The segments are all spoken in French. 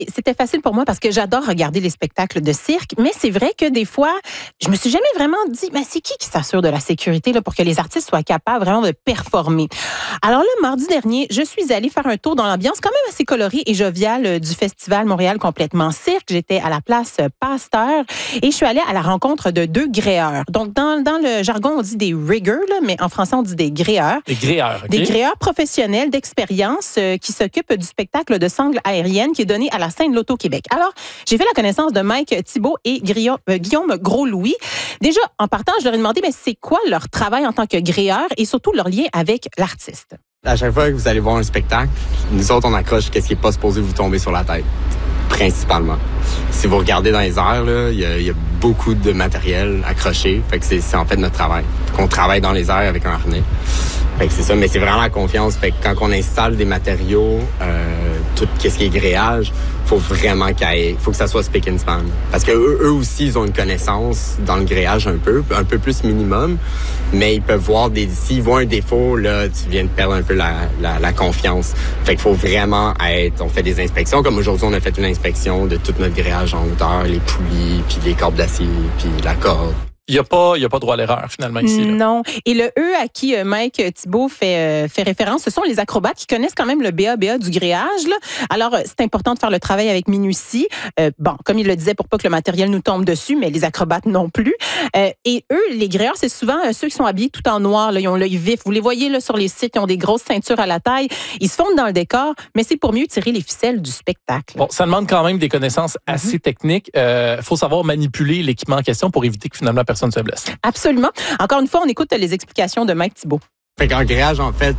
c'était facile pour moi parce que j'adore regarder les spectacles de cirque, mais c'est vrai que des fois, je me suis jamais vraiment dit, mais c'est qui s'assure de la sécurité là, pour que les artistes soient capables vraiment de performer? Alors là, mardi dernier, je suis allée faire un tour dans l'ambiance quand même assez colorée et joviale du festival Montréal Complètement Cirque. J'étais à la place Pasteur et je suis allée à la rencontre de 2 gréeurs. Donc, dans le jargon, on dit des riggers, là, mais en français, on dit des gréeurs. Des gréeurs, OK. Des gréeurs professionnels d'expérience qui s'occupent du spectacle de sangle aérienne qui est donné à la scène Loto-Québec. Alors, j'ai fait la connaissance de Mike Thibault et Guillaume Gros-Louis. Déjà, en partant, je leur ai demandé, mais c'est quoi leur travail en tant que gréeur et surtout leur lien avec l'artiste? À chaque fois que vous allez voir un spectacle, nous autres, on accroche qu'est-ce qui n'est pas supposé vous tomber sur la tête, principalement. Si vous regardez dans les airs, là, il y a beaucoup de matériel accroché. Fait que c'est en fait notre travail. Qu'on travaille dans les airs avec un harnais. Fait que c'est ça, mais c'est vraiment la confiance. Fait que quand on installe des matériaux, tout ce qui est grillage, faut vraiment faut que ça soit spick and span. Parce que eux aussi, ils ont une connaissance dans le grillage un peu plus minimum, mais ils peuvent voir s'ils voient un défaut, là, tu viens de perdre un peu la confiance. Fait qu'il faut vraiment on fait des inspections. Comme aujourd'hui, on a fait une inspection de tout notre grillage en hauteur, les poulies, puis les cordes d'acier, puis la corde. Il y a pas droit à l'erreur, finalement, ici. Là. Non. Et le E à qui Mike Thibault fait référence, ce sont les acrobates qui connaissent quand même le BABA du grillage. Là. Alors, c'est important de faire le travail avec minutie. Comme il le disait, pour pas que le matériel nous tombe dessus, mais les acrobates non plus. Et eux, les grilleurs, c'est souvent ceux qui sont habillés tout en noir. Là, ils ont l'œil vif. Vous les voyez là sur les sites, ils ont des grosses ceintures à la taille. Ils se fondent dans le décor, mais c'est pour mieux tirer les ficelles du spectacle. Bon, ça demande quand même des connaissances assez techniques. Faut savoir manipuler l'équipement en question pour éviter que finalement personne se blesse. Absolument. Encore une fois, on écoute les explications de Mike Thibault. Fait qu'en grillage, en fait,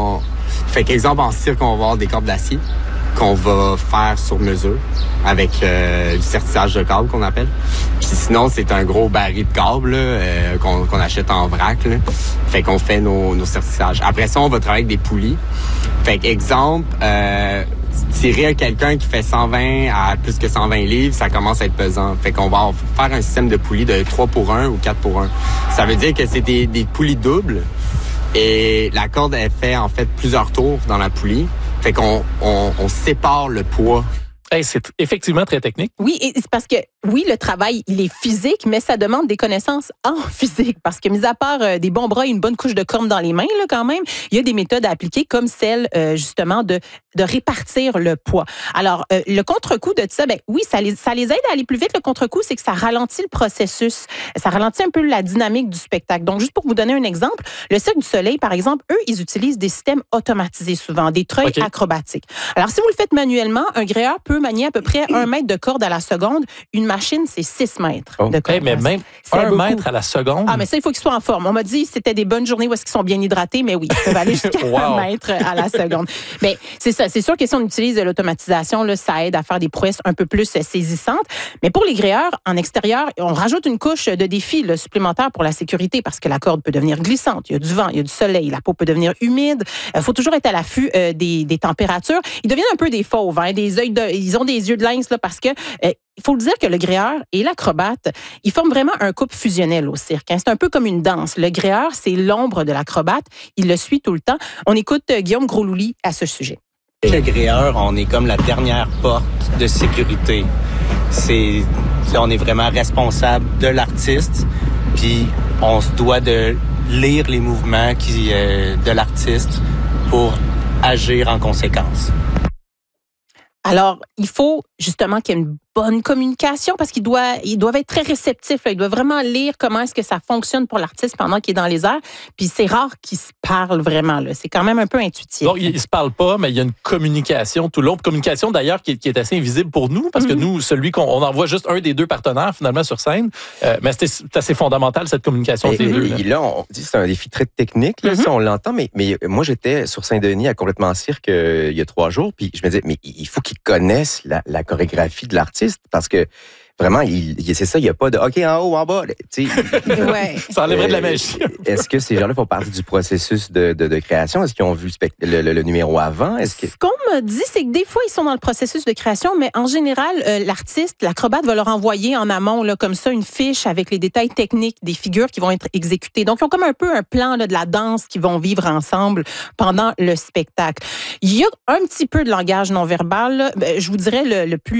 fait qu'exemple, en cirque, on va avoir des cordes d'acier qu'on va faire sur mesure avec du sertissage de câble qu'on appelle. Puis sinon, c'est un gros baril de câble là, qu'on achète en vrac. Là. Fait qu'on fait nos sertissages. Après ça, on va travailler avec des poulies. Fait qu'exemple, tirer à quelqu'un qui fait 120 à plus que 120 livres, ça commence à être pesant. Fait qu'on va faire un système de poulies de 3 pour 1 ou 4 pour 1. Ça veut dire que c'est des poulies doubles et la corde, elle fait en fait plusieurs tours dans la poulie. Fait qu'on sépare le poids. Hey, c'est effectivement très technique. Oui, et c'est parce que, oui, le travail, il est physique, mais ça demande des connaissances en physique. Parce que, mis à part des bons bras et une bonne couche de corne dans les mains, là, quand même, il y a des méthodes à appliquer, comme celle, justement, de répartir le poids. Alors, le contre-coup de ça, oui, ça les aide à aller plus vite. Le contre-coup, c'est que ça ralentit le processus. Ça ralentit un peu la dynamique du spectacle. Donc, juste pour vous donner un exemple, le Cirque du Soleil, par exemple, eux, ils utilisent des systèmes automatisés souvent, des treuils acrobatiques. Alors, si vous le faites manuellement, un gréeur peut manier à peu près 1 mètre de corde à la seconde. Une machine, c'est 6 mètres de corde. Mais même 1 mètre à la seconde? Ah, mais ça, il faut qu'ils soient en forme. On m'a dit que c'était des bonnes journées où est-ce qu'ils sont bien hydratés, mais oui, ils peuvent aller jusqu'à 1 mètre à la seconde. Mais c'est ça. C'est sûr que si on utilise de l'automatisation, là, ça aide à faire des prouesses un peu plus saisissantes. Mais pour les gréeurs, en extérieur, on rajoute une couche de défi supplémentaire pour la sécurité parce que la corde peut devenir glissante. Il y a du vent, il y a du soleil, la peau peut devenir humide. Il faut toujours être à l'affût des températures. Ils deviennent un peu des fauves, hein, ils ont des yeux de lynx là, parce que il faut le dire que le gréeur et l'acrobate, ils forment vraiment un couple fusionnel au cirque. Hein. C'est un peu comme une danse. Le gréeur, c'est l'ombre de l'acrobate. Il le suit tout le temps. On écoute Guillaume Gros-Louis à ce sujet. Le gréeur, on est comme la dernière porte de sécurité. On est vraiment responsable de l'artiste, puis on se doit de lire les mouvements de l'artiste pour agir en conséquence. Alors, il faut justement qu'il y ait une bonne communication parce qu'ils doivent être très réceptifs. Là. Ils doivent vraiment lire comment est-ce que ça fonctionne pour l'artiste pendant qu'il est dans les airs. Puis c'est rare qu'ils se parlent vraiment. Là. C'est quand même un peu intuitif. Donc, ils se parlent pas, mais il y a une communication tout le long. Communication d'ailleurs qui est assez invisible pour nous parce que nous, celui qu'on envoie juste un des 2 partenaires finalement sur scène. Mais c'est assez fondamental cette communication entre les deux. Là, on dit que c'est un défi très technique, là, ça on l'entend, mais moi j'étais sur Saint-Denis à Complètement Cirque il y a 3 jours, puis je me disais, mais il faut qu'ils connaissent la chorégraphie de l'artiste parce que Vraiment, c'est ça, il n'y a pas de OK en haut, en bas. Ouais. Ça enlèverait de la magie. Est-ce que ces gens-là font partie du processus de création? Est-ce qu'ils ont vu le numéro avant? Ce qu'on me dit, c'est que des fois, ils sont dans le processus de création, mais en général, l'artiste, l'acrobate va leur envoyer en amont, là, comme ça, une fiche avec les détails techniques des figures qui vont être exécutées. Donc, ils ont comme un peu un plan là, de la danse qu'ils vont vivre ensemble pendant le spectacle. Il y a un petit peu de langage non verbal. Là. Je vous dirais le plus